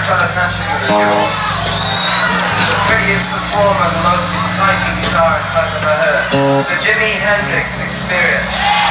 fantastic with the Cure. The prettiest performer, the most exciting guitarist I've ever heard. The Jimi Hendrix Experience.